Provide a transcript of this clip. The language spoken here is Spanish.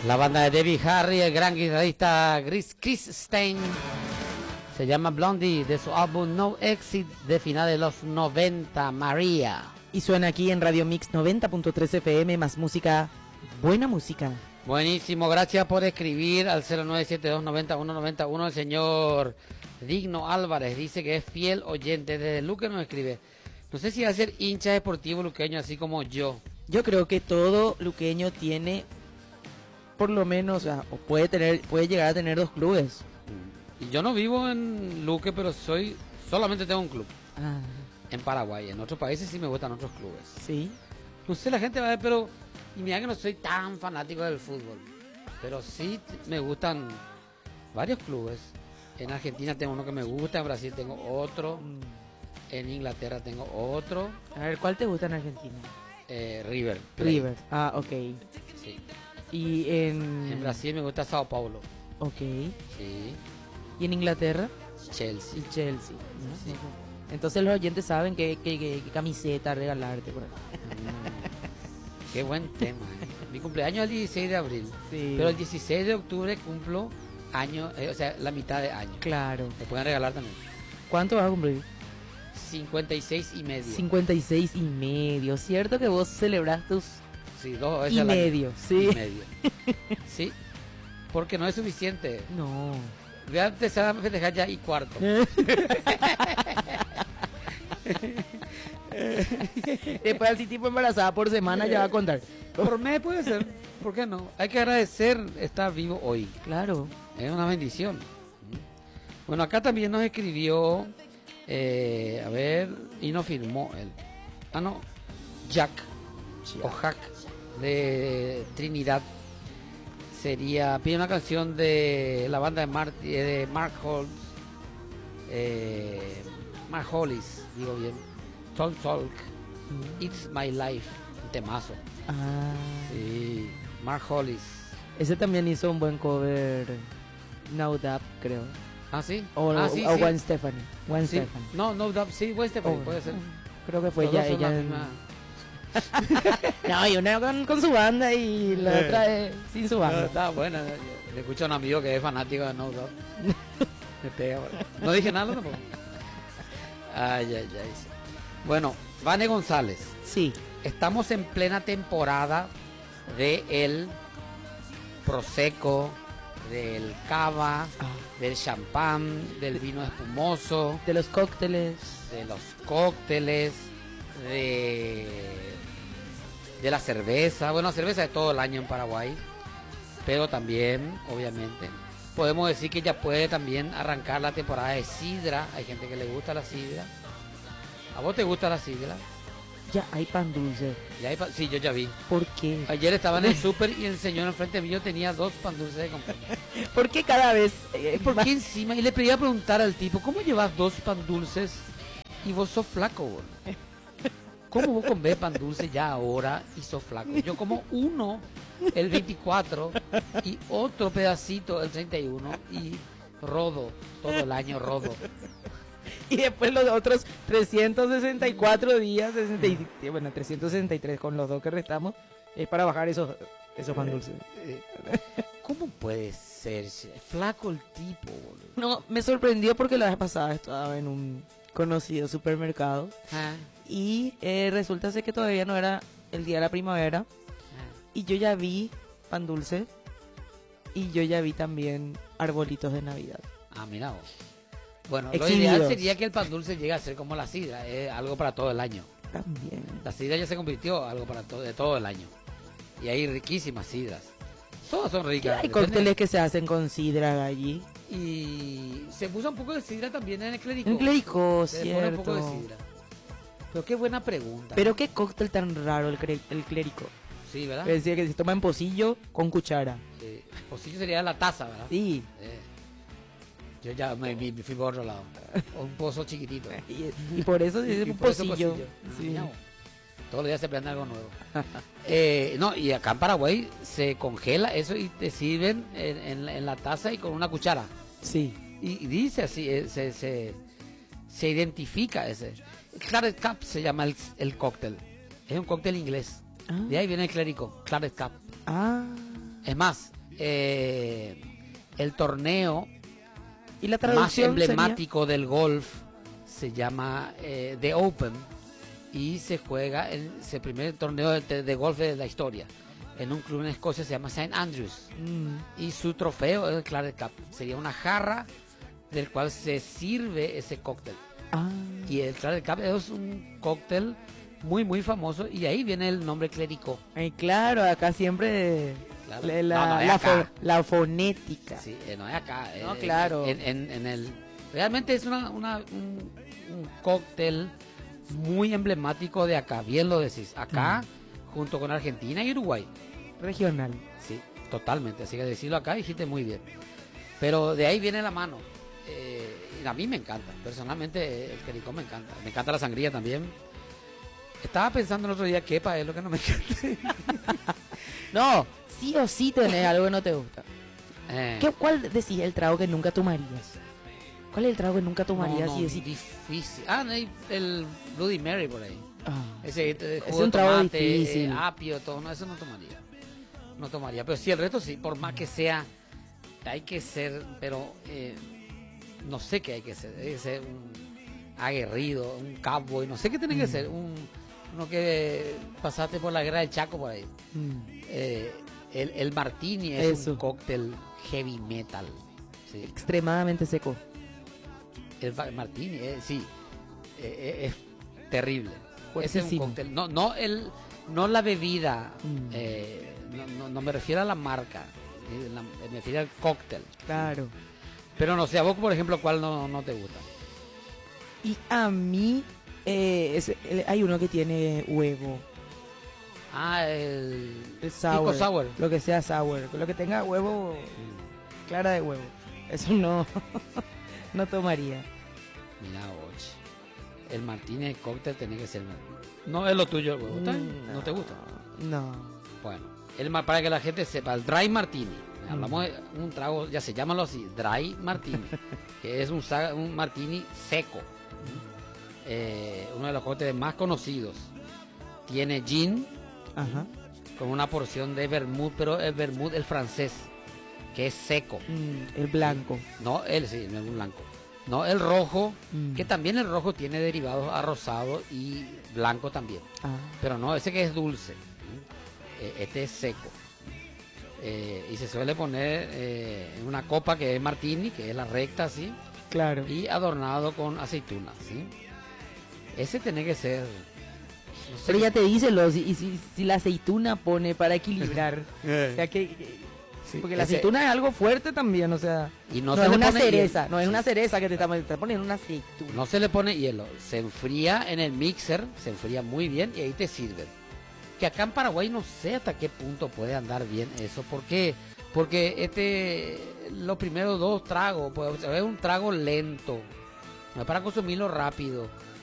La banda de Debbie Harry, el gran guitarrista Chris Stein, se llama Blondie, de su álbum No Exit de finales de los 90, María. Y suena aquí en Radio Mix 90.3 FM, más música, buena música. Buenísimo, gracias por escribir al 0972901991. El señor Digno Álvarez dice que es fiel oyente, desde Luque nos escribe. No sé si va a ser hincha deportivo luqueño así como yo. Yo creo que todo luqueño tiene, por lo menos, o sea, o puede llegar a tener 2 clubes. Y yo no vivo en Luque, pero solamente tengo un club. Ah, En Paraguay, en otros países sí me gustan otros clubes. sí. No sé, la gente va a ver, pero... Y mira que no soy tan fanático del fútbol. Pero sí me gustan varios clubes. En Argentina tengo uno que me gusta, en Brasil tengo otro, en Inglaterra tengo otro. A ver, ¿cuál te gusta en Argentina? River Plate. River. Ah, ok. Sí. Y En Brasil me gusta Sao Paulo. Ok. Sí. ¿Y en Inglaterra? Chelsea. Y Chelsea. ¿no? Sí. Entonces los oyentes saben qué camiseta regalarte. Por ahí. Qué buen tema. Mi cumpleaños es el 16 de abril. Sí. Pero el 16 de octubre cumplo año, o sea, la mitad de año. Claro. Te pueden regalar también. ¿Cuánto vas a cumplir? 56 y medio. 56 y medio. ¿Cierto que vos celebrás tus Sí, 2 veces y al año. medio? Sí. Y medio. Sí, porque no es suficiente. No. Voy a empezar a festejar ya y cuarto. Después así tipo embarazada por semana ya va a contar. Por mes puede ser. ¿Por qué no? Hay que agradecer estar vivo hoy. Claro. Es una bendición. Bueno, acá también nos escribió, a ver, y nos firmó él. Ah, no, Jack, o Jack, de Trinidad. Pide una canción de la banda de Mark Hollis, digo bien. Talk, It's My Life, un temazo. Ah. Sí, Mark Hollis. Ese también hizo un buen cover. No Doubt, creo. Ah, sí. Sí, o Gwen Stefani. Gwen Sí. Stefani. No, sí, Gwen Stefani, puede ser. Creo que fue Los dos son ella. la misma. No, y una con su banda y la otra sin su No, banda. está buena. Le escucho a un amigo que es fanático de No Doubt. Me pega, bueno. No dije nada tampoco. Ay. Sí. Bueno, Vane González. Sí. Estamos en plena temporada de el Prosecco, del cava, del champán, del vino espumoso, De los cócteles. de los cócteles, de la cerveza. Bueno, cerveza de todo el año en Paraguay, pero también, obviamente, podemos decir que ya puede también arrancar la temporada de sidra. Hay gente que le gusta la sidra. ¿A vos te gusta la sidra? Ya hay pan dulce. Sí, yo ya vi. ¿Por qué? Ayer estaba en el súper y el señor enfrente mío tenía 2 pan dulces de comprar. ¿Por qué cada vez? ¿Por qué encima? Y le pedí a preguntar al tipo, ¿cómo llevas 2 pan dulces y vos sos flaco, boludo? ¿Cómo vos comés pan dulce ya ahora y sos flaco? Yo como uno el 24 y otro pedacito el 31 y rodo, todo el año rodo. Y después los otros 364 días, bueno, 363 con los 2 que restamos, es para bajar esos pan dulces. ¿Cómo puede ser flaco el tipo, boludo? No, me sorprendió porque la vez pasada estaba en un conocido supermercado y resulta ser que todavía no era el día de la primavera y yo ya vi pan dulce y yo ya vi también arbolitos de Navidad. Ah, mira vos. Bueno, lo Exhibidos. ideal sería que el pan dulce llegue a ser como la sidra, algo para todo el año. También. La sidra ya se convirtió en algo para de todo el año. Y hay riquísimas sidras. Todas son ricas. Hay cócteles que se hacen con sidra allí. Y se puso un poco de sidra también en el clérigo. En clérigo, Se le pone un poco de cierto. sidra. Pero qué buena pregunta. Pero qué cóctel tan raro el clérigo. Sí, ¿verdad? Es decir, que se toma en pocillo con cuchara. Sí. Pocillo sería la taza, ¿verdad? Sí. Yo ya me fui por otro lado. Un pozo chiquitito. Y por eso se dice Y un por eso pocillo. pocillo. Sí. Mira vos. Todos los días se aprende algo nuevo. No, y acá en Paraguay se congela eso y te sirven en la taza y con una cuchara. Sí. Y dice así, se identifica ese. Claret Cup se llama el cóctel. Es un cóctel inglés. Ah. De ahí viene el clérigo, Claret Cup. Ah. Es más, el torneo ¿Y la más traducción emblemático del golf se llama The Open y se juega en el primer torneo de golf de la historia en un club en Escocia, se llama St. Andrews. Y su trofeo es el Claret Cup. Sería una jarra del cual se sirve ese cóctel. Y el Claret Cup es un cóctel muy, muy famoso, y ahí viene el nombre clericot. Claro, acá siempre Claro. la fonética. Sí, no es acá. No, claro. Realmente es un cóctel muy emblemático de acá, bien lo decís. Acá, junto con Argentina y Uruguay. Regional. Sí, totalmente. Así que decirlo acá dijiste muy bien. Pero de ahí viene la mano. Y a mí me encanta. Personalmente, el clericot me encanta. Me encanta la sangría también. Estaba pensando el otro día que es lo que no me encanta. No, sí o sí tenés algo que no te gusta. ¿Cuál decís el trago que nunca tomarías? ¿Cuál es el trago que nunca tomarías? No, difícil. El Bloody Mary por ahí. Ese es un trago difícil. Apio, todo. No, eso no tomaría. No tomaría. Pero sí, el resto sí. Por más que sea, hay que ser, pero no sé qué hay que ser. Hay que ser un aguerrido, un cowboy. No sé qué tiene que ser. Uno que pasaste por la guerra del Chaco por ahí. El martini es un cóctel heavy metal. Sí. Extremadamente seco. El martini, sí, es terrible. Ese es un cóctel. No la bebida, no me refiero a la marca, me refiero al cóctel. Claro. Pero no sé, a vos, por ejemplo, ¿cuál no te gusta? Y a mí hay uno que tiene huevo. El sour, sour. Lo que sea sour. Lo que tenga huevo, clara de huevo. Eso no tomaría. Mira, oye. El martini, el cóctel, tiene que ser. No es lo tuyo el huevo. ¿No te gusta? No. Bueno, para que la gente sepa, el dry martini. Hablamos de un trago, ya se llama así, dry martini. Que es un martini seco. Uno de los cócteles más conocidos. Tiene gin. Con una porción de vermut, pero el vermut, el francés, que es seco. El blanco. No, el blanco. No, el rojo, que también el rojo tiene derivados a rosado y blanco también. Pero no, ese que es dulce. Este es seco. Y se suele poner en una copa que es martini, que es la recta, ¿sí? Claro. Y adornado con aceitunas, ¿sí? Ese tiene que ser... No sé. Pero ya te dice si la aceituna pone para equilibrar. O sea que sí, porque la aceituna es algo fuerte también, o sea, y no es una cereza, no es una cereza que te está poniendo una aceituna. No se le pone hielo, se enfría en el mixer, se enfría muy bien y ahí te sirven. Que acá en Paraguay no sé hasta qué punto puede andar bien eso, porque los primeros dos tragos, pues es un trago lento, no es para consumirlo rápido.